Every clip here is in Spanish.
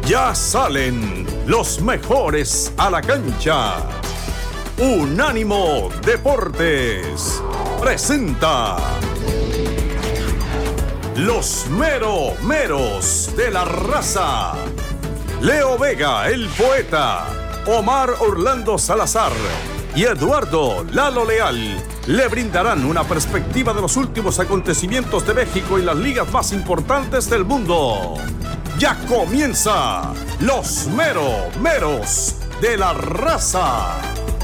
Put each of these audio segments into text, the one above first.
Ya salen los mejores a la cancha. Unánimo Deportes presenta los meros de la raza. Leo Vega, el poeta, Omar Orlando Salazar y Eduardo Lalo Leal le brindarán una perspectiva de los últimos acontecimientos de México y las ligas más importantes del mundo. Ya comienza los meros de la raza.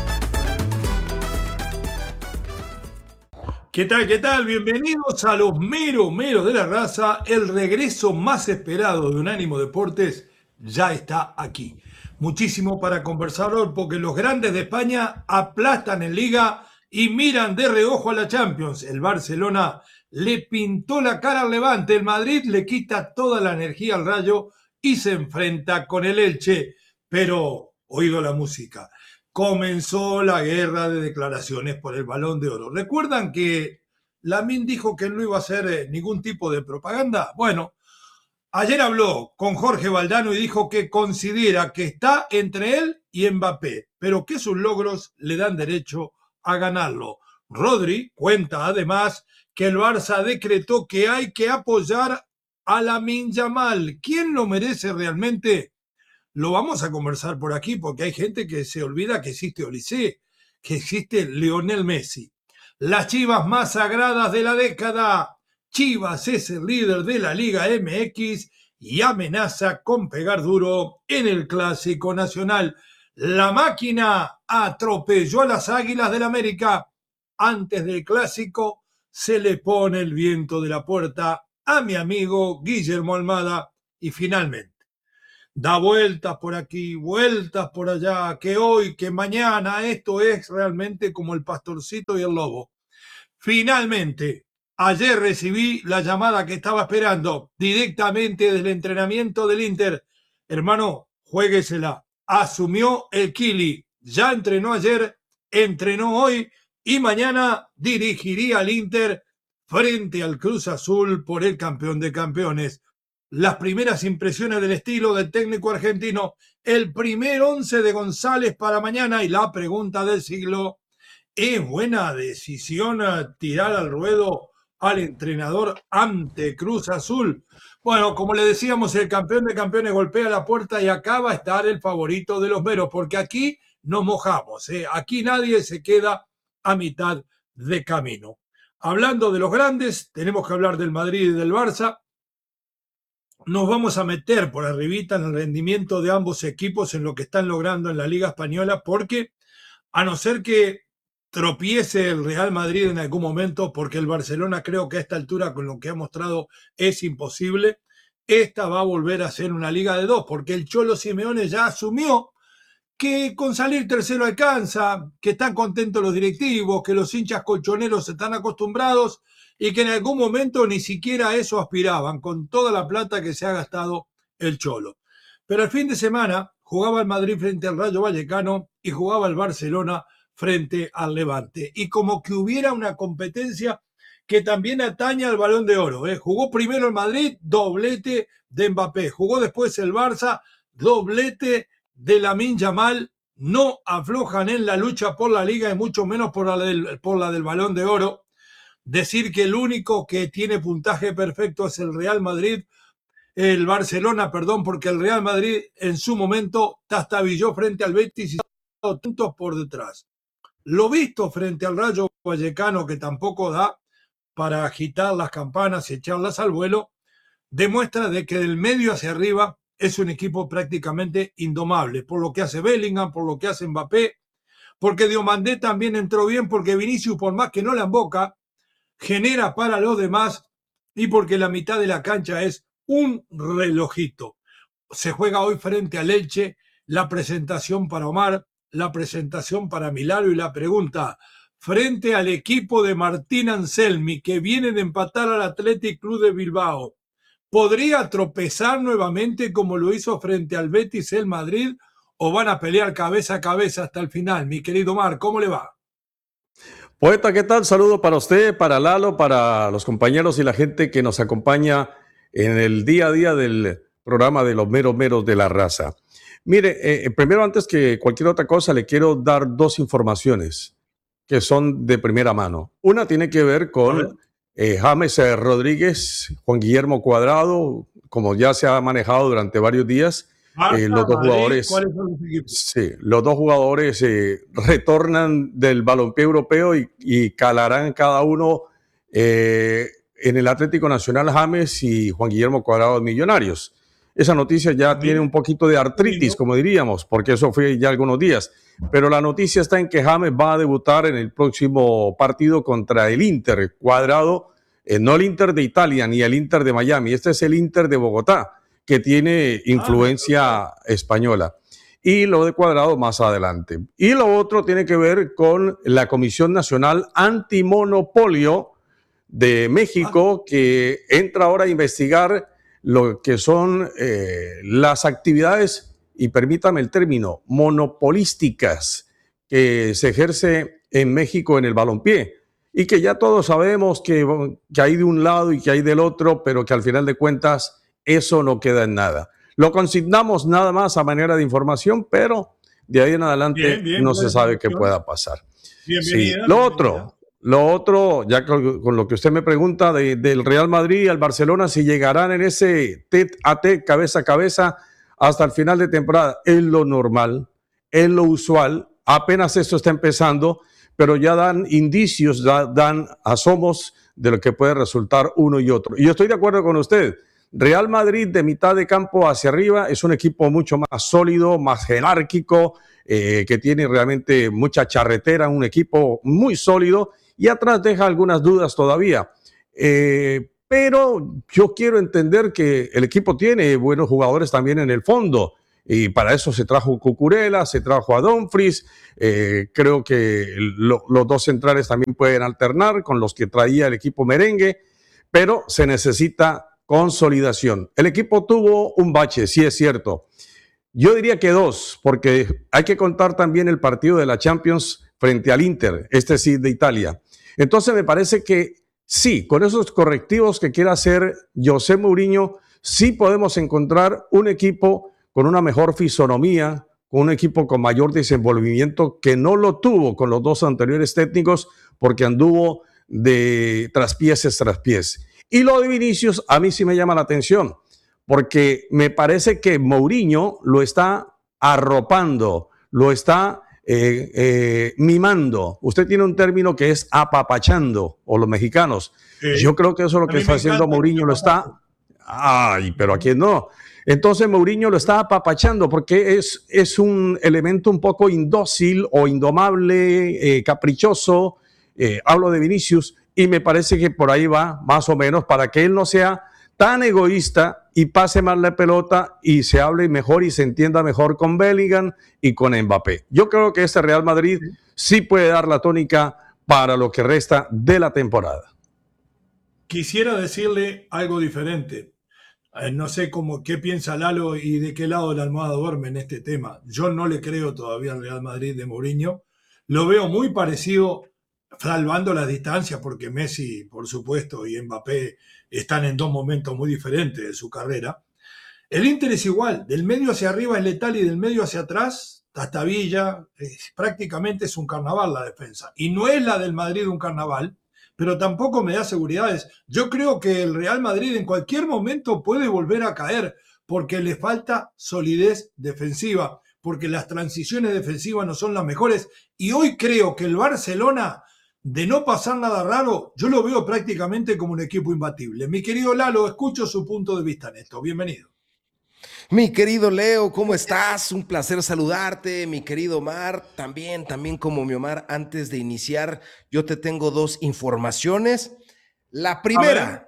¿Qué tal? ¿Qué tal? Bienvenidos a los meros de la raza. El regreso más esperado de Unánimo Deportes ya está aquí. Muchísimo para conversar hoy porque los grandes de España aplastan en Liga y miran de reojo a la Champions. El Barcelona le pintó la cara al Levante, el Madrid le quita toda la energía al Rayo y se enfrenta con el Elche. Pero, oído la música, comenzó la guerra de declaraciones por el Balón de Oro. ¿Recuerdan que Lamine dijo que él no iba a hacer ningún tipo de propaganda? Bueno, ayer habló con Jorge Valdano y dijo que considera que está entre él y Mbappé, pero que sus logros le dan derecho a ganarlo. Rodri cuenta además que el Barça decretó que hay que apoyar a Lamine Yamal. ¿Quién lo merece realmente? Lo vamos a conversar por aquí porque hay gente que se olvida que existe Olise, que existe Lionel Messi. Las Chivas más sagradas de la década. Chivas es el líder de la Liga MX y amenaza con pegar duro en el Clásico Nacional. La máquina atropelló a las Águilas del América. Antes del Clásico se le pone el viento de la puerta a mi amigo Guillermo Almada y finalmente da vueltas por aquí, vueltas por allá, que hoy, que mañana, esto es realmente como el pastorcito y el lobo. Finalmente, ayer recibí la llamada que estaba esperando directamente del entrenamiento del Inter. Hermano, juéguesela. Asumió el Kili. Ya entrenó ayer, entrenó hoy y mañana dirigiría al Inter frente al Cruz Azul por el campeón de campeones. Las primeras impresiones del estilo del técnico argentino, el primer 11 de González para mañana y la pregunta del siglo: ¿es buena decisión tirar al ruedo al entrenador ante Cruz Azul? Bueno, como le decíamos, el campeón de campeones golpea la puerta y acá va a estar el favorito de los meros, porque aquí nos mojamos, aquí nadie se queda a mitad de camino. Hablando de los grandes, tenemos que hablar del Madrid y del Barça. Nos vamos a meter por arribita en el rendimiento de ambos equipos en lo que están logrando en la Liga Española, porque a no ser que tropiece el Real Madrid en algún momento, porque el Barcelona creo que a esta altura con lo que ha mostrado es imposible, esta va a volver a ser una liga de dos, porque el Cholo Simeone ya asumió que con salir tercero alcanza, que están contentos los directivos, que los hinchas colchoneros están acostumbrados y que en algún momento ni siquiera a eso aspiraban, con toda la plata que se ha gastado el Cholo. Pero el fin de semana jugaba el Madrid frente al Rayo Vallecano y jugaba el Barcelona frente al Levante. Y como que hubiera una competencia que también atañe al Balón de Oro. Jugó primero el Madrid, doblete de Mbappé. Jugó después el Barça, doblete de Lamine Yamal. No aflojan en la lucha por la Liga y mucho menos por la del Balón de Oro. Decir que el único que tiene puntaje perfecto es el Real Madrid, el Barcelona, perdón, porque el Real Madrid en su momento tastabilló frente al Betis y puntos por detrás. Lo visto frente al Rayo Vallecano, que tampoco da para agitar las campanas y echarlas al vuelo, demuestra de que del medio hacia arriba es un equipo prácticamente indomable, por lo que hace Bellingham, por lo que hace Mbappé, porque Diomandé también entró bien, porque Vinicius, por más que no la emboca, genera para los demás y porque la mitad de la cancha es un relojito. Se juega hoy frente al Elche, la presentación para Omar, la presentación para Milano y la pregunta: frente al equipo de Martín Anselmi, que viene de empatar al Athletic Club de Bilbao, ¿podría tropezar nuevamente como lo hizo frente al Betis el Madrid o van a pelear cabeza a cabeza hasta el final? Mi querido Omar, ¿cómo le va? Poeta, ¿qué tal? Saludo para usted, para Lalo, para los compañeros y la gente que nos acompaña en el día a día del programa de los meros meros de la raza. Mire, primero, antes que cualquier otra cosa, le quiero dar dos informaciones que son de primera mano. Una tiene que ver con James Rodríguez, Juan Guillermo Cuadrado, como ya se ha manejado durante varios días. Los dos Madrid, jugadores, ¿cuáles son los equipos? sí, los dos jugadores retornan del balompié europeo y calarán cada uno en el Atlético Nacional, James y Juan Guillermo Cuadrado de Millonarios. Esa noticia ya tiene un poquito de artritis, como diríamos, porque eso fue ya algunos días. Pero la noticia está en que James va a debutar en el próximo partido contra el Inter. Cuadrado, no el Inter de Italia ni el Inter de Miami, este es el Inter de Bogotá, que tiene influencia española. Y lo de Cuadrado más adelante. Y lo otro tiene que ver con la Comisión Nacional Antimonopolio de México, que entra ahora a investigar lo que son las actividades, y permítame el término, monopolísticas que se ejerce en México en el balompié, y que ya todos sabemos que hay de un lado y que hay del otro, pero que al final de cuentas eso no queda en nada. Lo consignamos nada más a manera de información, pero de ahí en adelante no se sabe qué pueda pasar. Sí. Lo otro, ya con lo que usted me pregunta del Real Madrid y al Barcelona, si llegarán en ese tete a tete, cabeza a cabeza, hasta el final de temporada, es lo normal, es lo usual. Apenas esto está empezando, pero ya dan indicios, dan asomos de lo que puede resultar uno y otro. Y yo estoy de acuerdo con usted. Real Madrid, de mitad de campo hacia arriba, es un equipo mucho más sólido, más jerárquico, que tiene realmente mucha charretera, un equipo muy sólido, y atrás deja algunas dudas todavía. Pero yo quiero entender que el equipo tiene buenos jugadores también en el fondo, y para eso se trajo Cucurella, se trajo a Dumfries. Creo que los dos centrales también pueden alternar con los que traía el equipo merengue, pero se necesita consolidación. El equipo tuvo un bache, sí es cierto. Yo diría que dos, porque hay que contar también el partido de la Champions frente al Inter, este sí de Italia. Entonces me parece que sí, con esos correctivos que quiera hacer José Mourinho, sí podemos encontrar un equipo con una mejor fisonomía, con un equipo con mayor desenvolvimiento, que no lo tuvo con los dos anteriores técnicos, porque anduvo de traspiés tras pies. Y lo de Vinicius a mí sí me llama la atención, porque me parece que Mourinho lo está arropando, lo está mimando. Usted tiene un término que es apapachando, o los mexicanos. Yo creo que eso es lo que está haciendo Mourinho, lo está... Ay, pero ¿a quién no? Entonces Mourinho lo está apapachando porque es un elemento un poco indócil o indomable, caprichoso. Hablo de Vinicius, y me parece que por ahí va más o menos, para que él no sea tan egoísta y pase más la pelota y se hable mejor y se entienda mejor con Bellingham y con Mbappé. Yo creo que este Real Madrid sí puede dar la tónica para lo que resta de la temporada. Quisiera decirle algo diferente. No sé qué piensa Lalo y de qué lado de la almohada duerme en este tema. Yo no le creo todavía al Real Madrid de Mourinho. Lo veo muy parecido, salvando las distancias, porque Messi, por supuesto, y Mbappé están en dos momentos muy diferentes de su carrera. El Inter es igual, del medio hacia arriba es letal y del medio hacia atrás, hasta Villa, prácticamente es un carnaval la defensa. Y no es la del Madrid un carnaval, pero tampoco me da seguridades. Yo creo que el Real Madrid en cualquier momento puede volver a caer, porque le falta solidez defensiva, porque las transiciones defensivas no son las mejores. Y hoy creo que el Barcelona, de no pasar nada raro, yo lo veo prácticamente como un equipo imbatible. Mi querido Lalo, escucho su punto de vista en esto. Bienvenido. Mi querido Leo, ¿cómo estás? Un placer saludarte. Mi querido Omar, también como mi Omar, antes de iniciar, yo te tengo dos informaciones. La primera,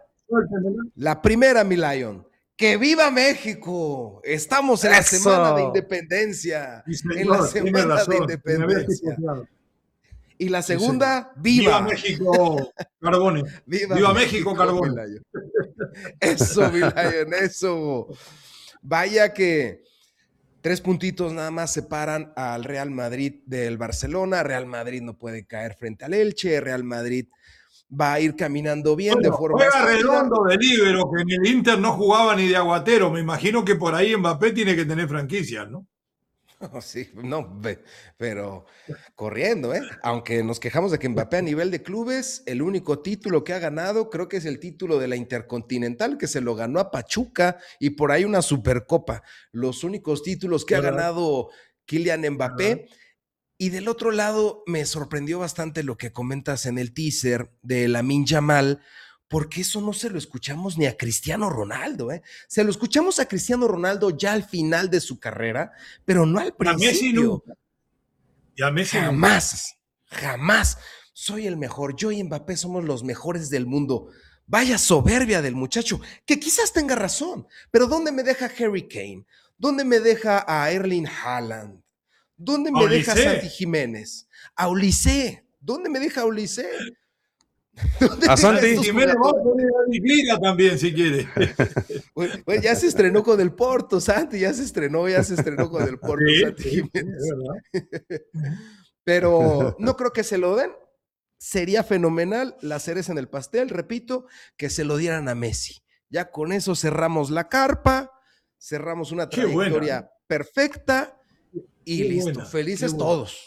mi Lion, ¡que viva México! Estamos en la semana de independencia. En la semana de independencia. Y la segunda, ¡viva! ¡Viva México, Carbone! ¡Viva México, Carbone! Eso, mi Lion, eso. Vaya que 3 puntitos nada más separan al Real Madrid del Barcelona. Real Madrid no puede caer frente al Elche. Real Madrid va a ir caminando bien de Bueno, forma juega sólida. Redondo de líbero, que en el Inter no jugaba ni de aguatero. Me imagino que por ahí Mbappé tiene que tener franquicias, ¿no? Sí, no, pero corriendo, ¿eh? Aunque nos quejamos de que Mbappé a nivel de clubes, el único título que ha ganado creo que es el título de la Intercontinental, que se lo ganó a Pachuca, y por ahí una Supercopa. Los únicos títulos que ha ganado Kylian Mbappé. Y del otro lado, me sorprendió bastante lo que comentas en el teaser de Lamine Yamal, porque eso no se lo escuchamos ni a Cristiano Ronaldo, ¿eh? Se lo escuchamos a Cristiano Ronaldo ya al final de su carrera, pero no al principio. Y a Messi jamás, jamás. Soy el mejor. Yo y Mbappé somos los mejores del mundo. Vaya soberbia del muchacho, que quizás tenga razón, pero ¿dónde me deja Harry Kane? ¿Dónde me deja a Erling Haaland? ¿Dónde me deja a Santi Jiménez? A Olise. ¿Dónde me deja a Olise? A Santi Jiménez va a poner a Liga también, si quiere. Bueno, ya se estrenó con el Porto, Santi, ya se estrenó con el Porto, sí, Santi Jiménez. Sí, pero no creo que se lo den. Sería fenomenal, la cereza en el pastel, repito, que se lo dieran a Messi. Ya con eso cerramos la carpa, cerramos una trayectoria perfecta y listo. Felices todos.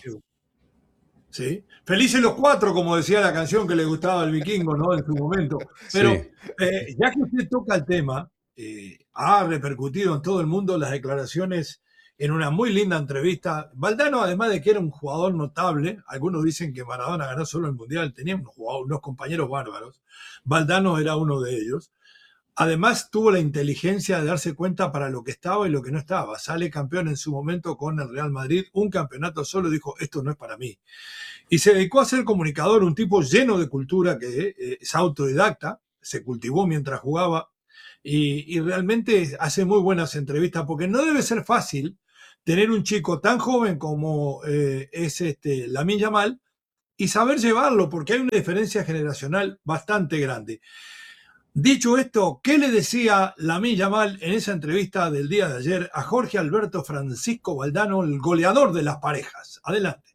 Sí, felices los cuatro, como decía la canción que le gustaba al Vikingo, ¿no? En su momento. Pero sí, ya que usted toca el tema, ha repercutido en todo el mundo las declaraciones en una muy linda entrevista. Valdano, además de que era un jugador notable, algunos dicen que Maradona ganó solo el Mundial, tenía unos compañeros bárbaros. Valdano era uno de ellos. Además, tuvo la inteligencia de darse cuenta para lo que estaba y lo que no estaba. Sale campeón en su momento con el Real Madrid, un campeonato solo, dijo, esto no es para mí. Y se dedicó a ser comunicador, un tipo lleno de cultura, que es autodidacta, se cultivó mientras jugaba y realmente hace muy buenas entrevistas, porque no debe ser fácil tener un chico tan joven como es Lamine Yamal y saber llevarlo, porque hay una diferencia generacional bastante grande. Dicho esto, ¿qué le decía Lamine Yamal en esa entrevista del día de ayer a Jorge Alberto Francisco Valdano, el goleador de las parejas? Adelante.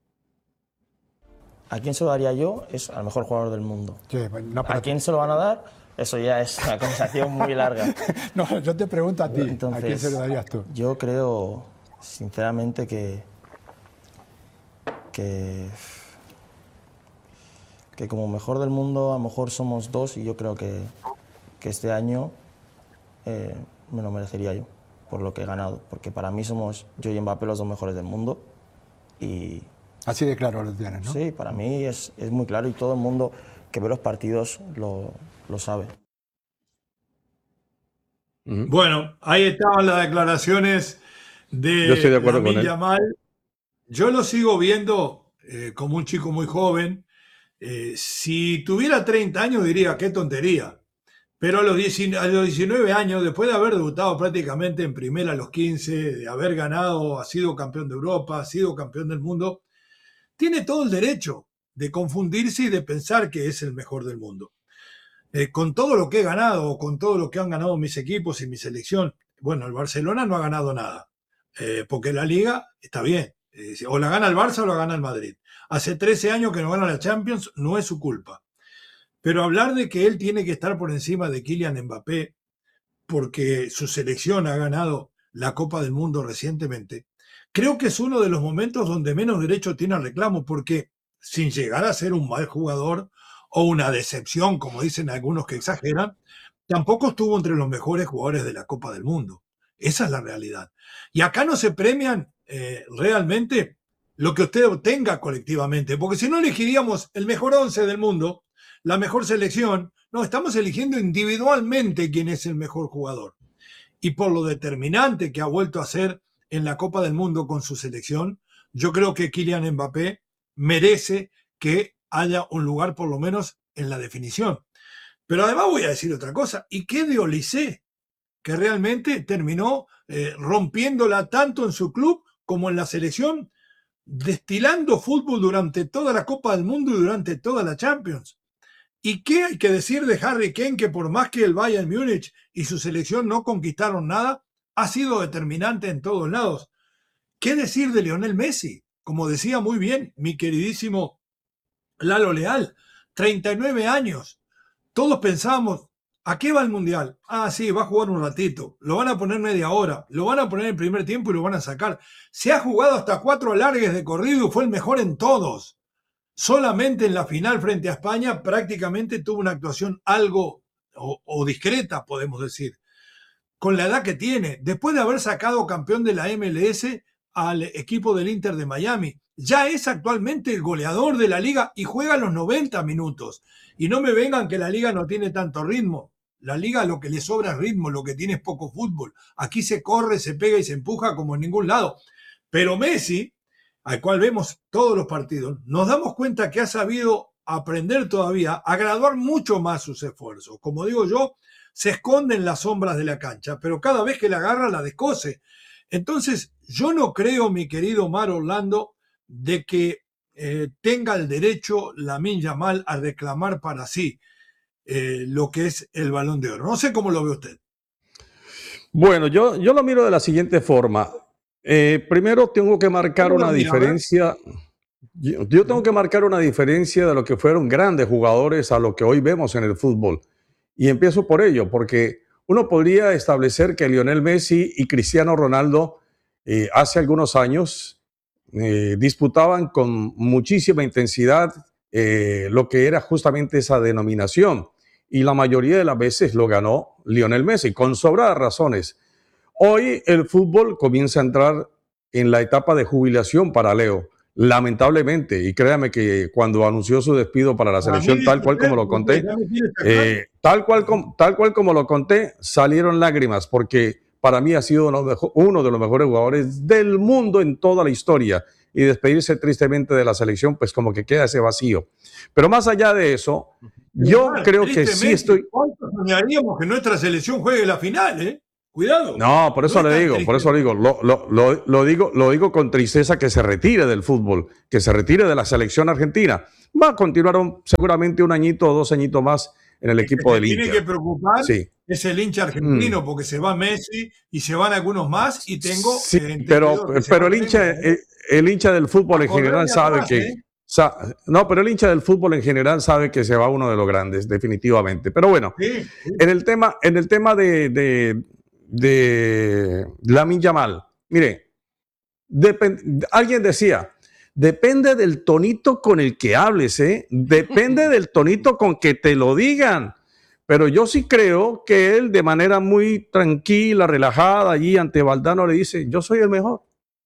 ¿A quién se lo daría yo? Es al mejor jugador del mundo. Sí, no, ¿A quién se lo van a dar? Eso ya es una conversación muy larga. No, yo te pregunto a ti, entonces, ¿a quién se lo darías tú? Yo creo, sinceramente, que como mejor del mundo a lo mejor somos dos y yo creo que este año me lo merecería yo por lo que he ganado, porque para mí somos yo y Mbappé los dos mejores del mundo y... Así de claro lo tienes, ¿no? Sí, para mí es muy claro y todo el mundo que ve los partidos lo sabe. Bueno, ahí estaban las declaraciones de Lamine Yamal. Yo lo sigo viendo como un chico muy joven. Si tuviera 30 años diría qué tontería, pero a los 19 años, después de haber debutado prácticamente en primera a los 15, de haber ganado, ha sido campeón de Europa, ha sido campeón del mundo, tiene todo el derecho de confundirse y de pensar que es el mejor del mundo. Con todo lo que he ganado, con todo lo que han ganado mis equipos y mi selección, bueno, el Barcelona no ha ganado nada, porque la Liga está bien, o la gana el Barça o la gana el Madrid. Hace 13 años que no gana la Champions, no es su culpa. Pero hablar de que él tiene que estar por encima de Kylian Mbappé porque su selección ha ganado la Copa del Mundo recientemente, creo que es uno de los momentos donde menos derecho tiene al reclamo, porque sin llegar a ser un mal jugador o una decepción, como dicen algunos que exageran, tampoco estuvo entre los mejores jugadores de la Copa del Mundo. Esa es la realidad. Y acá no se premian realmente lo que usted obtenga colectivamente, porque si no elegiríamos el mejor 11 del mundo, la mejor selección, no, estamos eligiendo individualmente quién es el mejor jugador. Y por lo determinante que ha vuelto a ser en la Copa del Mundo con su selección, yo creo que Kylian Mbappé merece que haya un lugar por lo menos en la definición. Pero además voy a decir otra cosa, ¿y qué de Olise? Que realmente terminó rompiéndola tanto en su club como en la selección, destilando fútbol durante toda la Copa del Mundo y durante toda la Champions. ¿Y qué hay que decir de Harry Kane, que por más que el Bayern Múnich y su selección no conquistaron nada, ha sido determinante en todos lados? ¿Qué decir de Lionel Messi? Como decía muy bien mi queridísimo Lalo Leal, 39 años. Todos pensábamos, ¿a qué va el Mundial? Ah, sí, va a jugar un ratito. Lo van a poner media hora. Lo van a poner en el primer tiempo y lo van a sacar. Se ha jugado hasta 4 alargues de corrido y fue el mejor en todos. Solamente en la final frente a España prácticamente tuvo una actuación algo o discreta, podemos decir, con la edad que tiene, después de haber sacado campeón de la MLS al equipo del Inter de Miami. Ya es actualmente el goleador de la liga y juega los 90 minutos. Y no me vengan que la liga no tiene tanto ritmo. La liga lo que le sobra es ritmo, lo que tiene es poco fútbol. Aquí se corre, se pega y se empuja como en ningún lado. Pero Messi, al cual vemos todos los partidos, nos damos cuenta que ha sabido aprender todavía a graduar mucho más sus esfuerzos. Como digo yo, se esconde en las sombras de la cancha, pero cada vez que la agarra la descose. Entonces, yo no creo, mi querido Omar Orlando, de que tenga el derecho Lamine Yamal a reclamar para sí lo que es el Balón de Oro. No sé cómo lo ve usted. Bueno, yo lo miro de la siguiente forma. Primero tengo que marcar una diferencia. Yo tengo que marcar una diferencia de lo que fueron grandes jugadores a lo que hoy vemos en el fútbol. Y empiezo por ello, porque uno podría establecer que Lionel Messi y Cristiano Ronaldo hace algunos años disputaban con muchísima intensidad lo que era justamente esa denominación. Y la mayoría de las veces lo ganó Lionel Messi, con sobradas razones. Hoy el fútbol comienza a entrar en la etapa de jubilación para Leo, lamentablemente, y créame que cuando anunció su despido para la selección, tal cual como lo conté, tal cual como lo conté, salieron lágrimas, porque para mí ha sido uno de los mejores jugadores del mundo en toda la historia, y despedirse tristemente de la selección, pues como que queda ese vacío. Pero más allá de eso, yo creo que sí estoy... ¿Cuántos soñaríamos que nuestra selección juegue la final, eh? Cuidado. No, por eso le digo, lo digo con tristeza, que se retire del fútbol, que se retire de la selección argentina. Va a continuar seguramente un añito o 2 añitos más en el equipo del Inter. Tiene que preocupar es el hincha argentino, porque se va Messi y se van algunos más y tengo... Sí, pero el hincha del fútbol en general sabe que... No, pero el hincha del fútbol en general sabe que se va uno de los grandes, definitivamente. Pero bueno, en el tema de Lamine Yamal, mire, alguien decía, depende del tonito con el que hables, depende del tonito con que te lo digan, pero yo sí creo que él de manera muy tranquila, relajada, allí ante Valdano le dice, yo soy el mejor,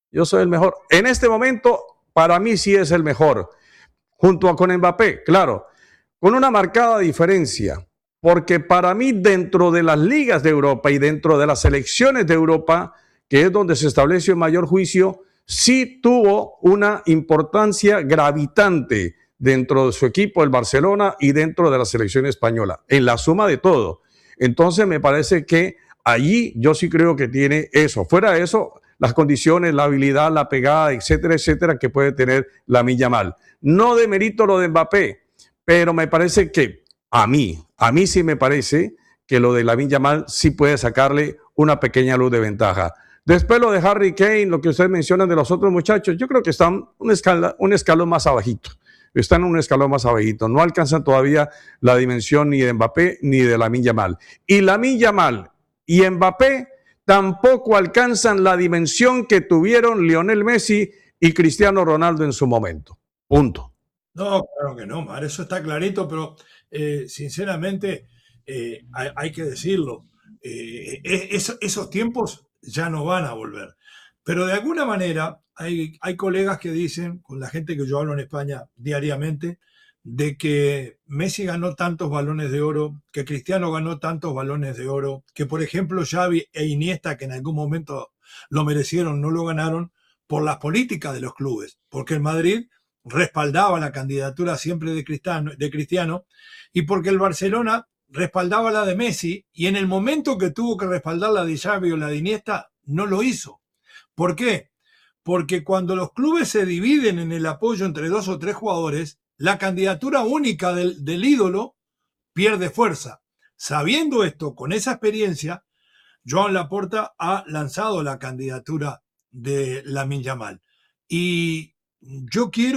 en este momento para mí sí es el mejor, junto con Mbappé, claro, con una marcada diferencia. Porque para mí, dentro de las ligas de Europa y dentro de las selecciones de Europa, que es donde se establece el mayor juicio, sí tuvo una importancia gravitante dentro de su equipo, el Barcelona, y dentro de la selección española, en la suma de todo. Entonces me parece que allí yo sí creo que tiene eso. Fuera de eso, las condiciones, la habilidad, la pegada, etcétera, etcétera, que puede tener Lamine Yamal. No demerito lo de Mbappé, pero me parece que a mí sí me parece que lo de Lamine Yamal sí puede sacarle una pequeña luz de ventaja. Después lo de Harry Kane, lo que ustedes mencionan de los otros muchachos, yo creo que están un escalón más abajito. Están un escalón más abajito. No alcanzan todavía la dimensión ni de Mbappé ni de Lamine Yamal. Y Lamine Yamal y Mbappé tampoco alcanzan la dimensión que tuvieron Lionel Messi y Cristiano Ronaldo en su momento. Punto. No, claro que no, Mar, eso está clarito, pero sinceramente hay que decirlo, esos tiempos ya no van a volver. Pero de alguna manera hay colegas que dicen, con la gente que yo hablo en España diariamente, de que Messi ganó tantos balones de oro, que Cristiano ganó tantos balones de oro, que por ejemplo Xavi e Iniesta, que en algún momento lo merecieron, no lo ganaron por las políticas de los clubes, porque el Madrid respaldaba la candidatura siempre de Cristiano y porque el Barcelona respaldaba la de Messi, y en el momento que tuvo que respaldar la de Xavi o la de Iniesta, no lo hizo. ¿Por qué? Porque cuando los clubes se dividen en el apoyo entre 2 o 3 jugadores, la candidatura única del ídolo pierde fuerza. Sabiendo esto, con esa experiencia, Joan Laporta ha lanzado la candidatura de Lamine Yamal. Y yo quiero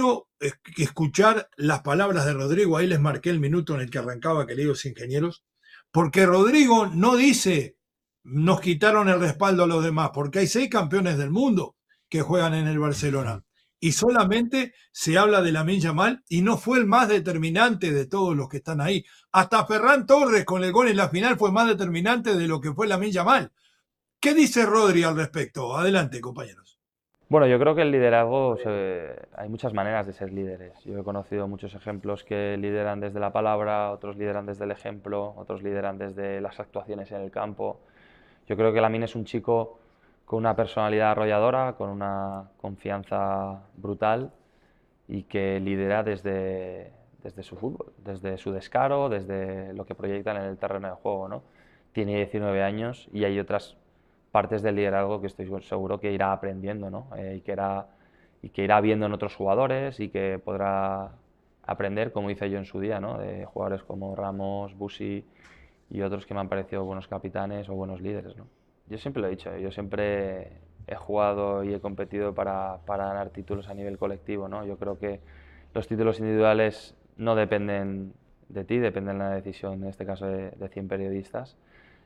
escuchar las palabras de Rodrigo. Ahí les marqué el minuto en el que arrancaba, queridos ingenieros, porque Rodrigo no dice nos quitaron el respaldo a los demás, porque hay 6 campeones del mundo que juegan en el Barcelona y solamente se habla de Lamine Yamal y no fue el más determinante de todos los que están ahí. Hasta Ferran Torres con el gol en la final fue más determinante de lo que fue Lamine Yamal. ¿Qué dice Rodri al respecto? Adelante, compañeros. Bueno, yo creo que el liderazgo, hay muchas maneras de ser líderes. Yo he conocido muchos ejemplos que lideran desde la palabra, otros lideran desde el ejemplo, otros lideran desde las actuaciones en el campo. Yo creo que Lamine es un chico con una personalidad arrolladora, con una confianza brutal y que lidera desde su fútbol, desde su descaro, desde lo que proyectan en el terreno de juego, ¿no? Tiene 19 años y hay otras partes del liderazgo que estoy seguro que irá aprendiendo, ¿no? Y que irá viendo en otros jugadores y que podrá aprender, como hice yo en su día, ¿no? De jugadores como Ramos, Busi y otros que me han parecido buenos capitanes o buenos líderes, ¿no? Yo siempre lo he dicho, yo siempre he jugado y he competido para ganar títulos a nivel colectivo, ¿no? Yo creo que los títulos individuales no dependen de ti, dependen de la decisión, en este caso de 100 periodistas.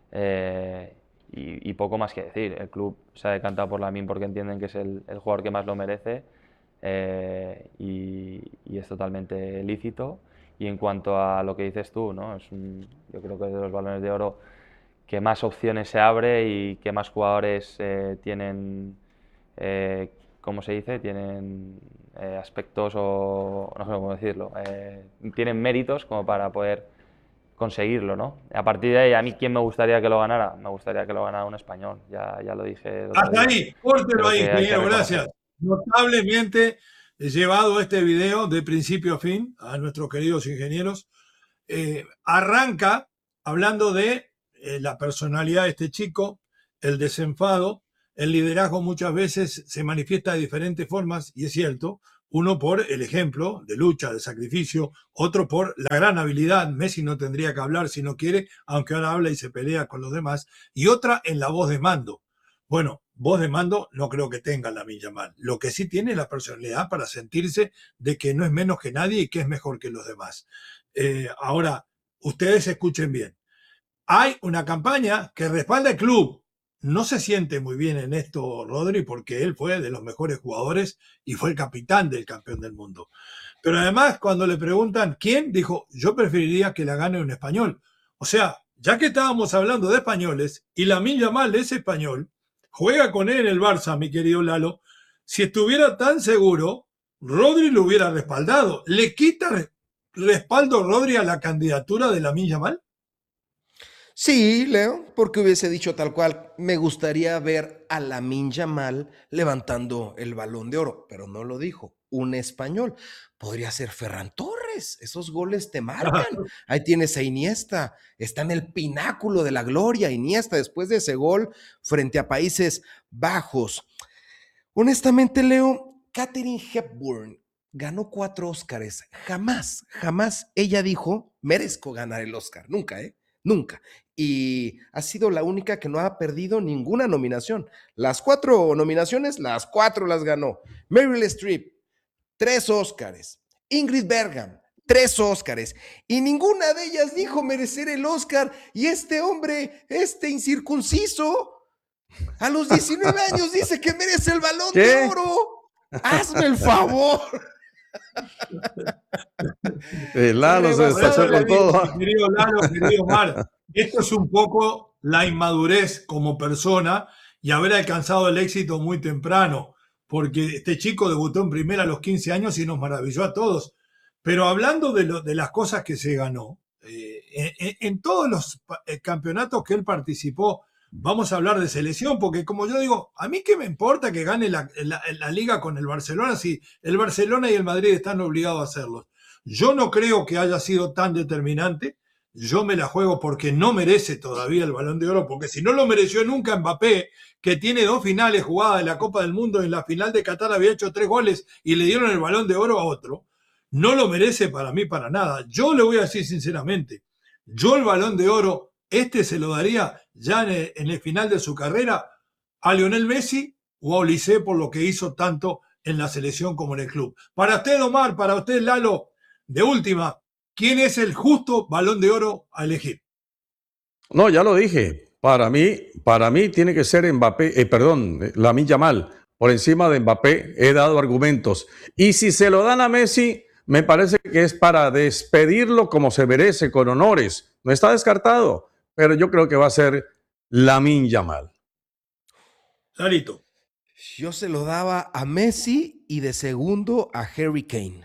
Y poco más que decir. El club se ha decantado por Lamine porque entienden que es el jugador que más lo merece y es totalmente lícito. Y en cuanto a lo que dices tú, ¿no? Yo creo que es de los Balones de Oro que más opciones se abre y que más jugadores tienen, ¿cómo se dice? Tienen aspectos o no sé cómo decirlo, tienen méritos como para poder conseguirlo, ¿no? A partir de ahí, a mí, ¿quién me gustaría que lo ganara? Me gustaría que lo ganara un español, ya lo dije. Hasta ahí, córtelo ahí, ingeniero, gracias. Notablemente llevado este video de principio a fin a nuestros queridos ingenieros. Arranca hablando de la personalidad de este chico, el desenfado, el liderazgo muchas veces se manifiesta de diferentes formas, y es cierto, uno por el ejemplo de lucha, de sacrificio, otro por la gran habilidad, Messi no tendría que hablar si no quiere, aunque ahora habla y se pelea con los demás, y otra en la voz de mando. Bueno, voz de mando no creo que tenga Lamine Yamal, lo que sí tiene es la personalidad para sentirse de que no es menos que nadie y que es mejor que los demás. Ahora, ustedes escuchen bien, hay una campaña que respalda el club. No se siente muy bien en esto Rodri porque él fue de los mejores jugadores y fue el capitán del campeón del mundo. Pero además cuando le preguntan quién, dijo, yo preferiría que la gane un español. O sea, ya que estábamos hablando de españoles y Lamine Yamal es español, juega con él en el Barça, mi querido Lalo, si estuviera tan seguro, Rodri lo hubiera respaldado. ¿Le quita respaldo Rodri a la candidatura de Lamine Yamal? Sí, Leo, porque hubiese dicho tal cual, me gustaría ver a Lamine Yamal levantando el Balón de Oro, pero no lo dijo, un español. Podría ser Ferran Torres, esos goles te marcan. Ahí tienes a Iniesta, está en el pináculo de la gloria Iniesta después de ese gol frente a Países Bajos. Honestamente, Leo, Katharine Hepburn ganó 4 Óscares. Jamás ella dijo, merezco ganar el Óscar. Nunca, nunca. Y ha sido la única que no ha perdido ninguna nominación. Las 4 nominaciones, las 4 las ganó. Meryl Streep, 3 Óscares. Ingrid Bergman, 3 Óscares. Y ninguna de ellas dijo merecer el Óscar. Y este hombre, este incircunciso, a los 19 años dice que merece el Balón de Oro. Hazme el favor. Lalo se despachó con todo. Querido Lalo, querido Mar, esto es un poco la inmadurez como persona y haber alcanzado el éxito muy temprano, porque este chico debutó en primera a los 15 años y nos maravilló a todos. Pero hablando de las cosas que se ganó, en todos los campeonatos que él participó, vamos a hablar de selección, porque como yo digo, a mí qué me importa que gane la liga con el Barcelona si el Barcelona y el Madrid están obligados a hacerlo. Yo no creo que haya sido tan determinante. Yo me la juego porque no merece todavía el Balón de Oro, porque si no lo mereció nunca Mbappé, que tiene 2 finales jugadas de la Copa del Mundo, en la final de Qatar había hecho 3 goles y le dieron el Balón de Oro a otro, no lo merece para mí para nada. Yo le voy a decir sinceramente, yo el Balón de Oro, se lo daría ya en el final de su carrera a Lionel Messi o a Olise por lo que hizo tanto en la selección como en el club. Para usted, Omar, para usted, Lalo, de última, ¿quién es el justo Balón de Oro a elegir? No, ya lo dije. Para mí tiene que ser Mbappé, Lamine Yamal. Por encima de Mbappé he dado argumentos. Y si se lo dan a Messi, me parece que es para despedirlo como se merece, con honores. No está descartado, pero yo creo que va a ser Lamine Yamal. Larito. Yo se lo daba a Messi y de segundo a Harry Kane.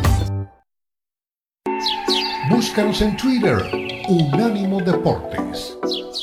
Búscanos en Twitter, Unánimo Deportes.